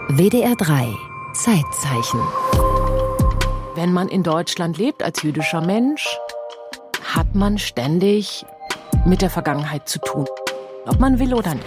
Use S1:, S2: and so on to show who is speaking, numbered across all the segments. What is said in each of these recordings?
S1: WDR 3 Zeitzeichen.
S2: Wenn man in Deutschland lebt als jüdischer Mensch, hat man ständig mit der Vergangenheit zu tun. Ob man will oder nicht.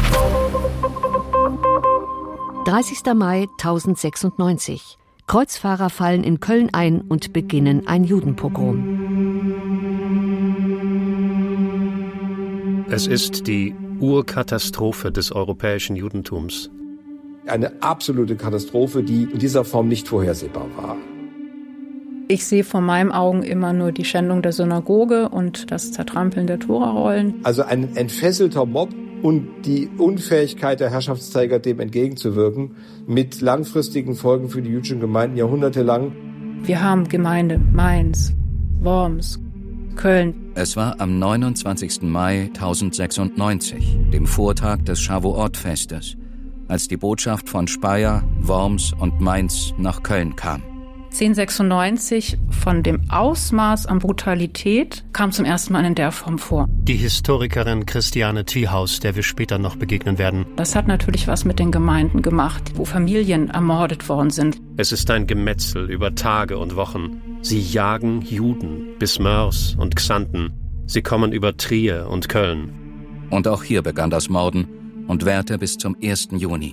S1: 30. Mai 1096. Kreuzfahrer fallen in Köln ein und beginnen ein Judenpogrom.
S3: Es ist die Urkatastrophe des europäischen Judentums.
S4: Eine absolute Katastrophe, die in dieser Form nicht vorhersehbar war.
S5: Ich sehe vor meinen Augen immer nur die Schändung der Synagoge und das Zertrampeln der Torarollen.
S4: Also ein entfesselter Mob und die Unfähigkeit der Herrschaftsträger, dem entgegenzuwirken, mit langfristigen Folgen für die jüdischen Gemeinden jahrhundertelang.
S5: Wir haben Gemeinde Mainz, Worms, Köln.
S6: Es war am 29. Mai 1096, dem Vortag des Shavuot-Festes, als die Botschaft von Speyer, Worms und Mainz nach Köln kam.
S5: 1096, von dem Ausmaß an Brutalität, kam zum ersten Mal in der Form vor.
S3: Die Historikerin Christiane Thiehaus, der wir später noch begegnen werden.
S5: Das hat natürlich was mit den Gemeinden gemacht, wo Familien ermordet worden sind.
S3: Es ist ein Gemetzel über Tage und Wochen. Sie jagen Juden bis Moers und Xanten. Sie kommen über Trier und Köln.
S6: Und auch hier begann das Morden und währte bis zum 1. Juni.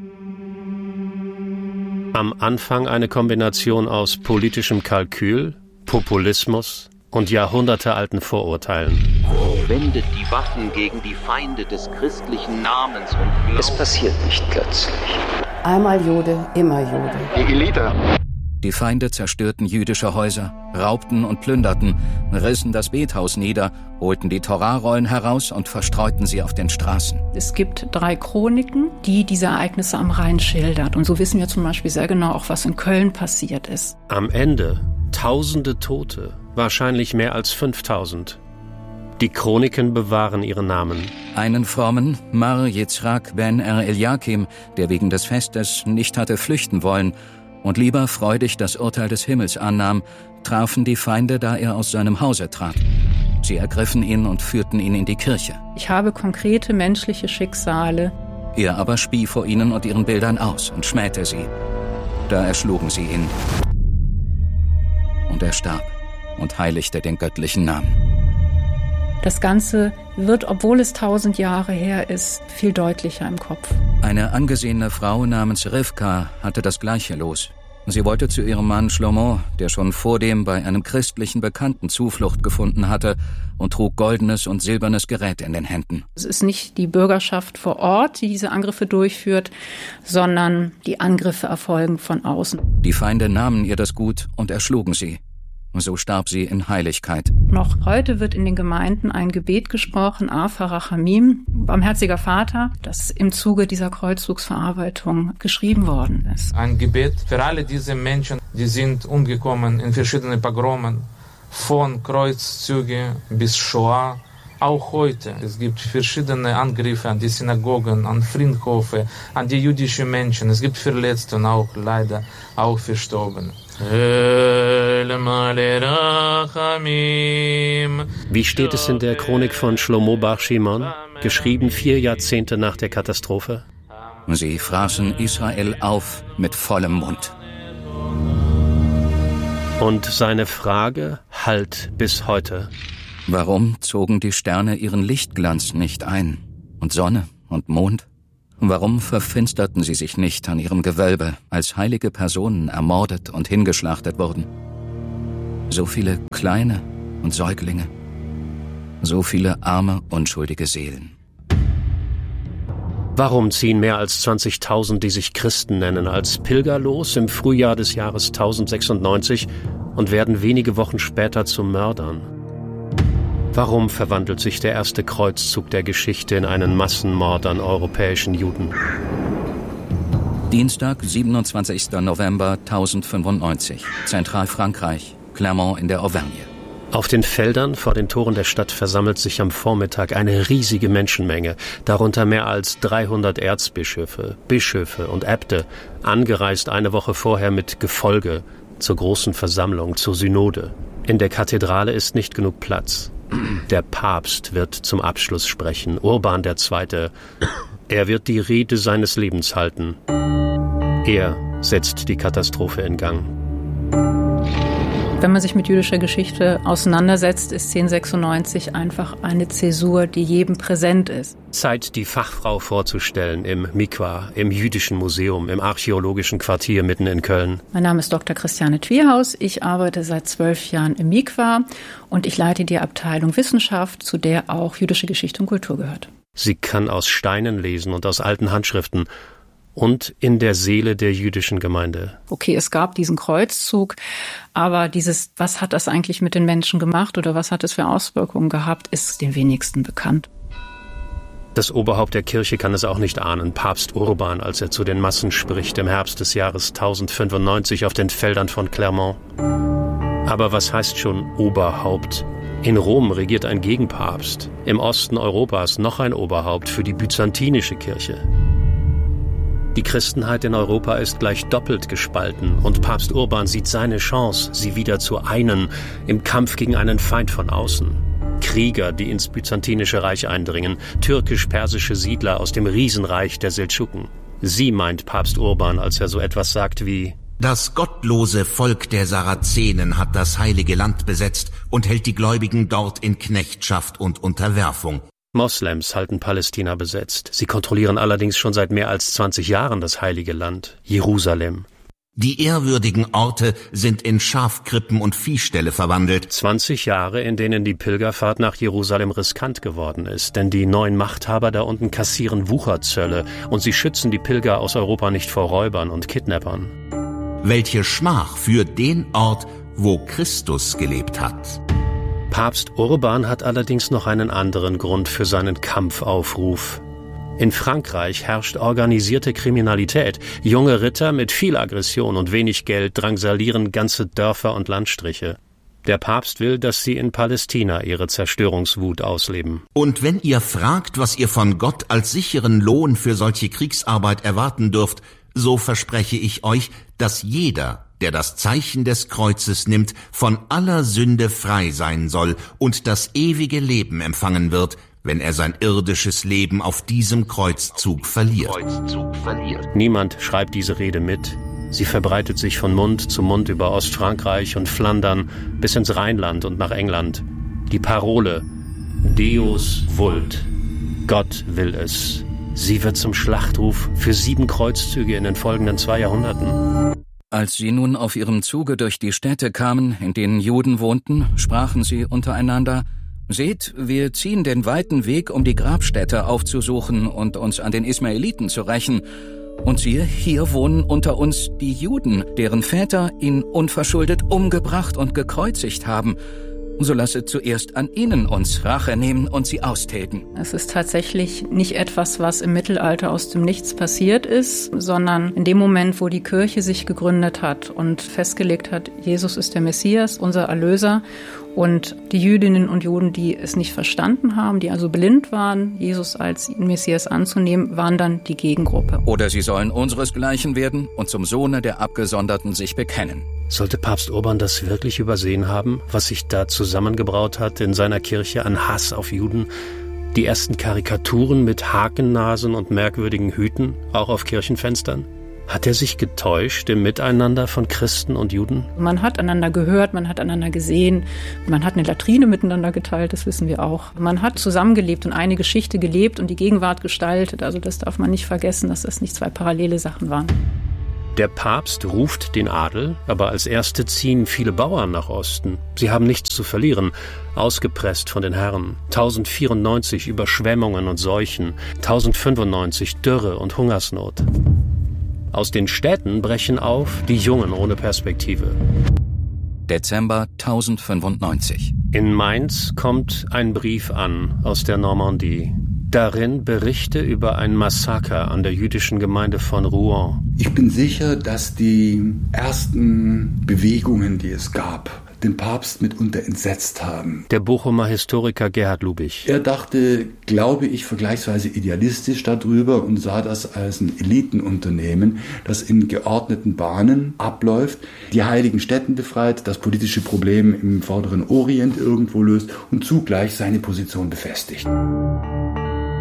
S3: Am Anfang eine Kombination aus politischem Kalkül, Populismus und jahrhundertealten Vorurteilen.
S7: Wendet die Waffen gegen die Feinde des christlichen Namens und Glaubens.
S8: Es passiert nicht plötzlich.
S9: Einmal Jude, immer Jude.
S8: Die Elite.
S6: Die Feinde zerstörten jüdische Häuser, raubten und plünderten, rissen das Bethaus nieder, holten die Torarollen heraus und verstreuten sie auf den Straßen.
S5: Es gibt 3 Chroniken, die diese Ereignisse am Rhein schildert. Und so wissen wir zum Beispiel sehr genau auch, was in Köln passiert ist.
S3: Am Ende Tausende Tote, wahrscheinlich mehr als 5000. Die Chroniken bewahren ihren Namen.
S6: Einen frommen, Mar Yitzhak ben Eliakim, der wegen des Festes nicht hatte flüchten wollen und lieber freudig das Urteil des Himmels annahm, trafen die Feinde, da er aus seinem Hause trat. Sie ergriffen ihn und führten ihn in die Kirche.
S5: Ich habe konkrete menschliche Schicksale.
S6: Er aber spie vor ihnen und ihren Bildern aus und schmähte sie. Da erschlugen sie ihn. Und er starb und heiligte den göttlichen Namen.
S5: Das Ganze wird, obwohl es 1000 Jahre her ist, viel deutlicher im Kopf.
S6: Eine angesehene Frau namens Rivka hatte das gleiche Los. Sie wollte zu ihrem Mann Shlomo, der schon vordem bei einem christlichen Bekannten Zuflucht gefunden hatte, und trug goldenes und silbernes Gerät in den Händen.
S5: Es ist nicht die Bürgerschaft vor Ort, die diese Angriffe durchführt, sondern die Angriffe erfolgen von außen.
S6: Die Feinde nahmen ihr das Gut und erschlugen sie. So starb sie in Heiligkeit.
S5: Noch heute wird in den Gemeinden ein Gebet gesprochen, Ava Rachamim, barmherziger Vater, das im Zuge dieser Kreuzzugsverarbeitung geschrieben worden ist.
S10: Ein Gebet für alle diese Menschen, die sind umgekommen in verschiedenen Pogromen, von Kreuzzüge bis Shoah. Auch heute. Es gibt verschiedene Angriffe an die Synagogen, an Friedhöfe, an die jüdischen Menschen. Es gibt Verletzte und auch leider auch Verstorbene.
S3: Wie steht es in der Chronik von Shlomo Bar Shimon, geschrieben 4 Jahrzehnte nach der Katastrophe?
S6: Sie fraßen Israel auf mit vollem Mund.
S3: Und seine Frage hallt bis heute.
S6: Warum zogen die Sterne ihren Lichtglanz nicht ein? Und Sonne und Mond? Warum verfinsterten sie sich nicht an ihrem Gewölbe, als heilige Personen ermordet und hingeschlachtet wurden? So viele kleine und Säuglinge. So viele arme, unschuldige Seelen.
S3: Warum ziehen mehr als 20.000, die sich Christen nennen, als Pilger los im Frühjahr des Jahres 1096 und werden wenige Wochen später zu Mördern? Warum verwandelt sich der erste Kreuzzug der Geschichte in einen Massenmord an europäischen Juden?
S6: Dienstag, 27. November 1095, Zentralfrankreich, Clermont in der Auvergne.
S3: Auf den Feldern vor den Toren der Stadt versammelt sich am Vormittag eine riesige Menschenmenge, darunter mehr als 300 Erzbischöfe, Bischöfe und Äbte, angereist eine Woche vorher mit Gefolge zur großen Versammlung, zur Synode. In der Kathedrale ist nicht genug Platz. Der Papst wird zum Abschluss sprechen, Urban II. Er wird die Rede seines Lebens halten. Er setzt die Katastrophe in Gang.
S5: Wenn man sich mit jüdischer Geschichte auseinandersetzt, ist 1096 einfach eine Zäsur, die jedem präsent ist.
S3: Zeit, die Fachfrau vorzustellen im Mikwa, im Jüdischen Museum, im archäologischen Quartier mitten in Köln.
S5: Mein Name ist Dr. Christiane Twierhaus. Ich arbeite seit 12 Jahren im Mikwa und ich leite die Abteilung Wissenschaft, zu der auch jüdische Geschichte und Kultur gehört.
S3: Sie kann aus Steinen lesen und aus alten Handschriften. Und in der Seele der jüdischen Gemeinde.
S5: Okay, es gab diesen Kreuzzug, aber was hat das eigentlich mit den Menschen gemacht oder was hat es für Auswirkungen gehabt, ist den wenigsten bekannt.
S3: Das Oberhaupt der Kirche kann es auch nicht ahnen, Papst Urban, als er zu den Massen spricht im Herbst des Jahres 1095 auf den Feldern von Clermont. Aber was heißt schon Oberhaupt? In Rom regiert ein Gegenpapst, im Osten Europas noch ein Oberhaupt für die byzantinische Kirche. Die Christenheit in Europa ist gleich doppelt gespalten und Papst Urban sieht seine Chance, sie wieder zu einen im Kampf gegen einen Feind von außen. Krieger, die ins byzantinische Reich eindringen, türkisch-persische Siedler aus dem Riesenreich der Seldschuken. Sie meint Papst Urban, als er so etwas sagt wie:
S8: Das gottlose Volk der Sarazenen hat das heilige Land besetzt und hält die Gläubigen dort in Knechtschaft und Unterwerfung.
S3: Moslems halten Palästina besetzt. Sie kontrollieren allerdings schon seit mehr als 20 Jahren das heilige Land, Jerusalem.
S8: Die ehrwürdigen Orte sind in Schafkrippen und Viehställe verwandelt.
S3: 20 Jahre, in denen die Pilgerfahrt nach Jerusalem riskant geworden ist, denn die neuen Machthaber da unten kassieren Wucherzölle und sie schützen die Pilger aus Europa nicht vor Räubern und Kidnappern.
S8: Welche Schmach für den Ort, wo Christus gelebt hat.
S3: Papst Urban hat allerdings noch einen anderen Grund für seinen Kampfaufruf. In Frankreich herrscht organisierte Kriminalität. Junge Ritter mit viel Aggression und wenig Geld drangsalieren ganze Dörfer und Landstriche. Der Papst will, dass sie in Palästina ihre Zerstörungswut ausleben.
S8: Und wenn ihr fragt, was ihr von Gott als sicheren Lohn für solche Kriegsarbeit erwarten dürft, so verspreche ich euch, dass jeder, der das Zeichen des Kreuzes nimmt, von aller Sünde frei sein soll und das ewige Leben empfangen wird, wenn er sein irdisches Leben auf diesem Kreuzzug verliert.
S3: Niemand schreibt diese Rede mit. Sie verbreitet sich von Mund zu Mund über Ostfrankreich und Flandern bis ins Rheinland und nach England. Die Parole Deus vult, Gott will es. Sie wird zum Schlachtruf für 7 Kreuzzüge in den folgenden 2 Jahrhunderten.
S6: Als sie nun auf ihrem Zuge durch die Städte kamen, in denen Juden wohnten, sprachen sie untereinander: Seht, wir ziehen den weiten Weg, um die Grabstätte aufzusuchen und uns an den Ismaeliten zu rächen. Und siehe, hier wohnen unter uns die Juden, deren Väter ihn unverschuldet umgebracht und gekreuzigt haben. So lasset zuerst an ihnen uns Rache nehmen und sie austilgen.
S5: Es ist tatsächlich nicht etwas, was im Mittelalter aus dem Nichts passiert ist, sondern in dem Moment, wo die Kirche sich gegründet hat und festgelegt hat, Jesus ist der Messias, unser Erlöser. Und die Jüdinnen und Juden, die es nicht verstanden haben, die also blind waren, Jesus als Messias anzunehmen, waren dann die Gegengruppe.
S6: Oder sie sollen unseresgleichen werden und zum Sohne der Abgesonderten sich bekennen.
S3: Sollte Papst Urban das wirklich übersehen haben, was sich da zusammengebraut hat in seiner Kirche an Hass auf Juden? Die ersten Karikaturen mit Hakennasen und merkwürdigen Hüten, auch auf Kirchenfenstern? Hat er sich getäuscht im Miteinander von Christen und Juden?
S5: Man hat einander gehört, man hat einander gesehen, man hat eine Latrine miteinander geteilt, das wissen wir auch. Man hat zusammengelebt und eine Geschichte gelebt und die Gegenwart gestaltet. Also das darf man nicht vergessen, dass das nicht 2 parallele Sachen waren.
S3: Der Papst ruft den Adel, aber als Erste ziehen viele Bauern nach Osten. Sie haben nichts zu verlieren, ausgepresst von den Herren. 1094 Überschwemmungen und Seuchen, 1095 Dürre und Hungersnot. Aus den Städten brechen auf die Jungen ohne Perspektive.
S6: Dezember 1095.
S3: In Mainz kommt ein Brief an aus der Normandie. Darin Berichte über ein Massaker an der jüdischen Gemeinde von Rouen.
S11: Ich bin sicher, dass die ersten Bewegungen, die es gab, den Papst mitunter entsetzt haben.
S3: Der Bochumer Historiker Gerhard Lubich.
S11: Er dachte, glaube ich, vergleichsweise idealistisch darüber und sah das als ein Elitenunternehmen, das in geordneten Bahnen abläuft, die heiligen Stätten befreit, das politische Problem im vorderen Orient irgendwo löst und zugleich seine Position befestigt.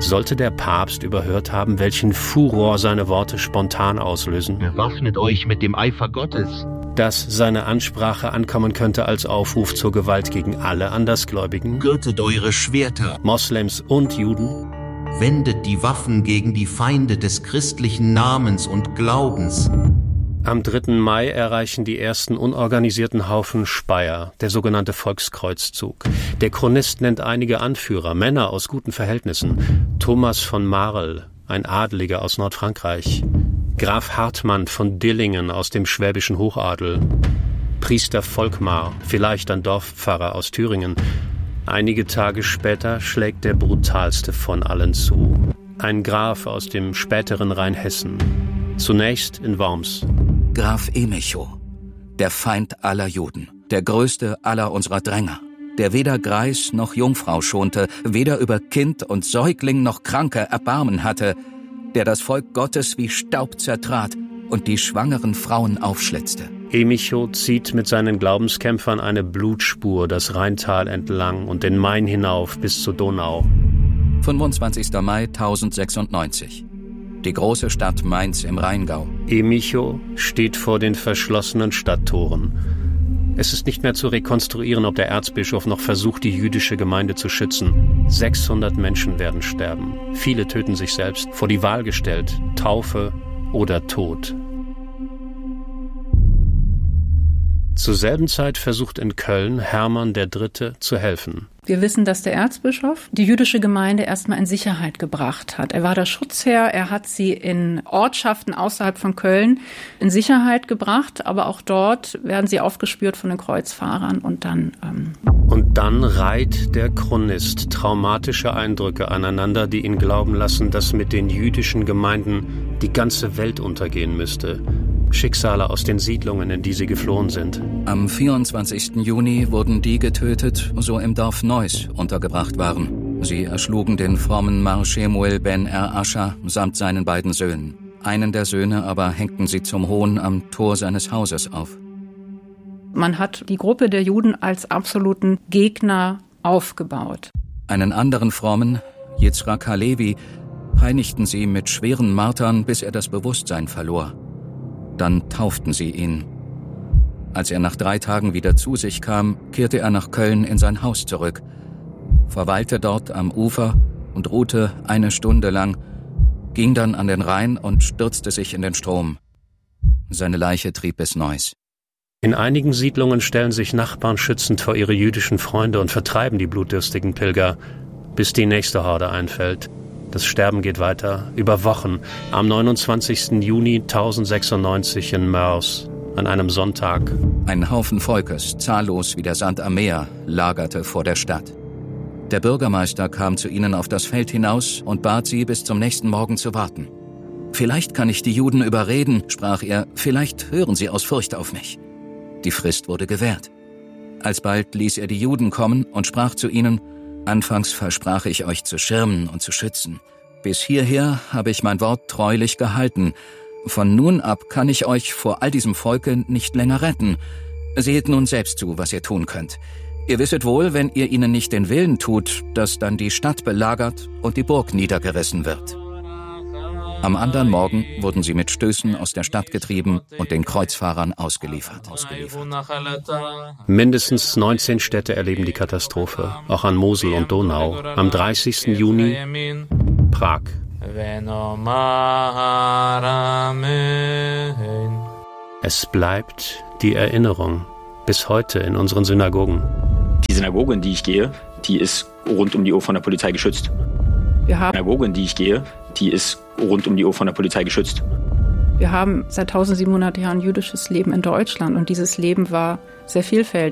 S3: Sollte der Papst überhört haben, welchen Furor seine Worte spontan auslösen?
S8: Bewaffnet euch mit dem Eifer Gottes.
S3: Dass seine Ansprache ankommen könnte als Aufruf zur Gewalt gegen alle Andersgläubigen?
S8: Gürtet eure Schwerter.
S3: Moslems und Juden?
S8: Wendet die Waffen gegen die Feinde des christlichen Namens und Glaubens.
S3: Am 3. Mai erreichen die ersten unorganisierten Haufen Speyer, der sogenannte Volkskreuzzug. Der Chronist nennt einige Anführer, Männer aus guten Verhältnissen. Thomas von Marl, ein Adeliger aus Nordfrankreich. Graf Hartmann von Dillingen aus dem schwäbischen Hochadel. Priester Volkmar, vielleicht ein Dorfpfarrer aus Thüringen. Einige Tage später schlägt der brutalste von allen zu. Ein Graf aus dem späteren Rheinhessen. Zunächst in Worms.
S6: Graf Emicho, der Feind aller Juden, der größte aller unserer Dränger, der weder Greis noch Jungfrau schonte, weder über Kind und Säugling noch Kranke Erbarmen hatte, der das Volk Gottes wie Staub zertrat und die schwangeren Frauen aufschlitzte.
S3: Emicho zieht mit seinen Glaubenskämpfern eine Blutspur das Rheintal entlang und den Main hinauf bis zur Donau.
S6: 25. Mai 1096. Die große Stadt Mainz im Rheingau.
S3: Emicho steht vor den verschlossenen Stadttoren. Es ist nicht mehr zu rekonstruieren, ob der Erzbischof noch versucht, die jüdische Gemeinde zu schützen. 600 Menschen werden sterben. Viele töten sich selbst, vor die Wahl gestellt, Taufe oder Tod. Zur selben Zeit versucht in Köln Hermann III. Zu helfen.
S5: Wir wissen, dass der Erzbischof die jüdische Gemeinde erstmal in Sicherheit gebracht hat. Er war der Schutzherr, er hat sie in Ortschaften außerhalb von Köln in Sicherheit gebracht, aber auch dort werden sie aufgespürt von den Kreuzfahrern und dann
S3: reiht der Chronist traumatische Eindrücke aneinander, die ihn glauben lassen, dass mit den jüdischen Gemeinden die ganze Welt untergehen müsste. Schicksale aus den Siedlungen, in die sie geflohen sind.
S6: Am 24. Juni wurden die getötet, so im Dorf Neuss untergebracht waren. Sie erschlugen den frommen Mar Shemuel ben Er-Ascha samt seinen beiden Söhnen. Einen der Söhne aber hängten sie zum Hohn am Tor seines Hauses auf.
S5: Man hat die Gruppe der Juden als absoluten Gegner aufgebaut.
S6: Einen anderen frommen, Yitzhak Halevi, peinigten sie mit schweren Martern, bis er das Bewusstsein verlor. Dann tauften sie ihn. Als er nach 3 Tagen wieder zu sich kam, kehrte er nach Köln in sein Haus zurück, verweilte dort am Ufer und ruhte 1 Stunde lang, ging dann an den Rhein und stürzte sich in den Strom. Seine Leiche trieb bis Neuss.
S3: In einigen Siedlungen stellen sich Nachbarn schützend vor ihre jüdischen Freunde und vertreiben die blutdürstigen Pilger, bis die nächste Horde einfällt. Das Sterben geht weiter, über Wochen. Am 29. Juni 1096 in Moers, an einem Sonntag.
S6: Ein Haufen Volkes, zahllos wie der Sand am Meer, lagerte vor der Stadt. Der Bürgermeister kam zu ihnen auf das Feld hinaus und bat sie, bis zum nächsten Morgen zu warten. »Vielleicht kann ich die Juden überreden«, sprach er, »vielleicht hören sie aus Furcht auf mich.« Die Frist wurde gewährt. Alsbald ließ er die Juden kommen und sprach zu ihnen, »Anfangs versprach ich euch zu schirmen und zu schützen. Bis hierher habe ich mein Wort treulich gehalten. Von nun ab kann ich euch vor all diesem Volke nicht länger retten. Seht nun selbst zu, was ihr tun könnt. Ihr wisset wohl, wenn ihr ihnen nicht den Willen tut, dass dann die Stadt belagert und die Burg niedergerissen wird.« Am anderen Morgen wurden sie mit Stößen aus der Stadt getrieben und den Kreuzfahrern ausgeliefert.
S3: Mindestens 19 Städte erleben die Katastrophe, auch an Mosel und Donau. Am 30. Juni Prag. Es bleibt die Erinnerung bis heute in unseren Synagogen.
S12: Die Synagoge, in die ich gehe, die ist rund um die Uhr von der Polizei geschützt. Die Synagoge, in die ich gehe, die ist rund um die Uhr von der Polizei geschützt.
S5: Wir haben seit 1700 Jahren jüdisches Leben in Deutschland und dieses Leben war sehr vielfältig.